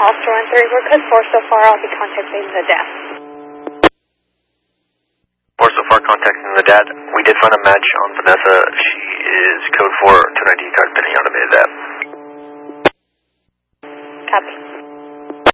Officer 1-3, we're code 4 so far. I'll be contacting the death. 4 so far, contacting the dad. We did find a match on Vanessa. She is code 4, 290 card pending on